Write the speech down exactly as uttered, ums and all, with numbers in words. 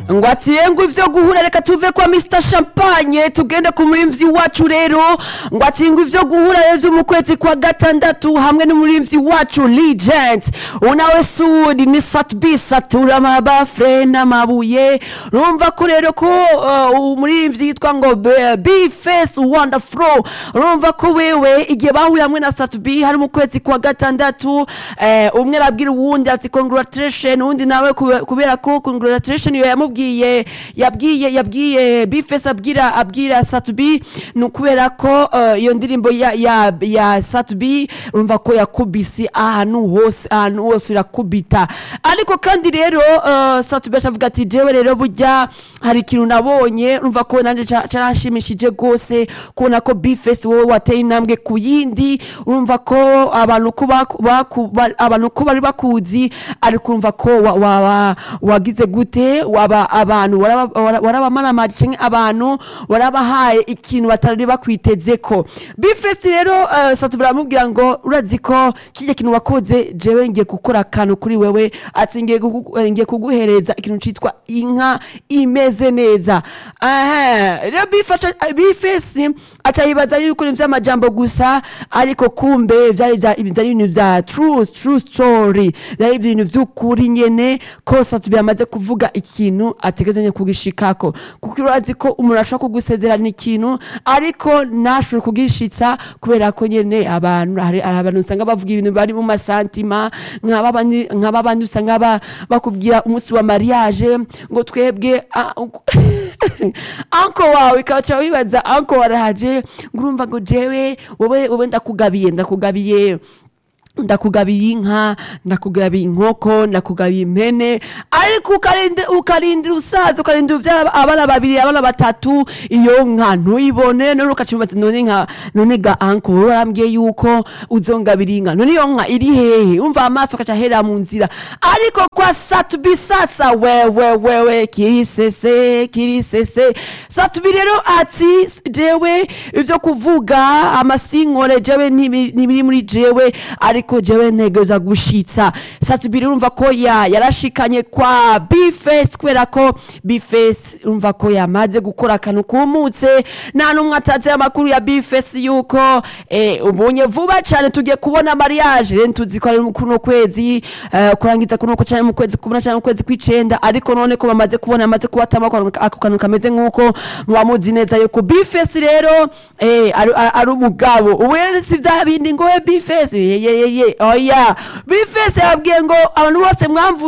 ngo atiye ngo ivyo guhura reka tuve kwa mister Champagne tugende ku murimvyi wacu rero ngo ati ngo ivyo guhura rero mu kwezi kwa gatandatu hamwe n'umurimvyi wacu Legend unawe sudi ni Satbi satura mabafre n'amabuye urumva ko rero ko umurimvyi yitwa ngo B-Face Wonderful urumva ko wewe igihe bahuye hamwe na Satbi hari mu kwezi kwa gatandatu eh, umwe arabwira uwundi ati congratulation uwundi nawe kubera ko congratulation yo yamubwiye yabwiye yabwiye B-Face abwira abwira Satbi nukubera ko iyo uh, ndirimbo ya ya, ya Satbi urumva ko yakubisi ahantu hose ahantu hose irakubita ariko kandi rero uh, Satbi avuga ati jewe rero burya hari ikintu nabonye urumva ko nanje carashimishije gose kubona ko B-Face wowe wateye intambwe ku yindi urumva ko abantu ko abantu ko bari bakuzi ariko urumva ko wagize wa, wa gute waba abantu warabamara cinke abantu warabahaye ikintu batari bakwitezeko B-Face rero uh, Satbi baramubwira ngo urazi ko kijya kintu wakoze jewe ngiye gukora akantu kuri wewe ati ngiye ngiye kuguhereza ikintu citwa inka imeze neza aha rero B-Face aca yibaza yuko nimvya amajambo gusa ariko kumbe vyari vyari ibintu vya true true story vyari ibintu vy'ukuri nyene ko Satbi yamaze kuvuga ikintu ategezanye kugishikako kuko urazi ko umuntu ashaka kugusezerana ikintu ariko nashobora kugishitsa kubera ko nyene abantu hari abantu usanga bavuga ibintu bari mu masantima nk'ababandi nk'ababandi usanga bakubwira umunsi wa mariage ngo twebwe anko wawe kacha wibaza anko waraje ngurumva ngo jewe wowe wowe ndakugabiye ndakugabiye ndakugabiye inka ndakugabiye inkoko ndakugabiye impene ariko ukarinde ukarinde usaza ukarinde uvyara abana babiri abana batatu iyo nka ntuyibone none ukacumba none nka none ga anko warambwiye yuko uzongabira inka none iyo nka iri hehe umva amaso kaca hera mu nzira ariko kwa Satbi sasa wewe wewe kirisese kirisese Satbi rero ati jewe ivyo kuvuga amasinkore jewe nibiri muri jewe ariko ko jewe negeza gushitsa Satbi urumva ko ya yarashikanye kwa B-Face kwera ko B-Face urumva ko yamaze gukora akantu kumutse nta numwe ataze amakuru ya B-Face yuko eh ubonye vuba cyane tugiye kubona mariage rero tuzikora mu kuno kwezi uh, kurangiza kuno ko cyane mu kwezi kubona cyane mu kwezi kw'icenda ariko none ko bamaze kubona amaze kubatama ako kantu kameze nkuko mubamuzi neza yuko B-Face rero eh ari umugabo uwe si bya bindi ngo B-Face ye ye ye oya B-Face yabwiye ngo abantu bose mwamvu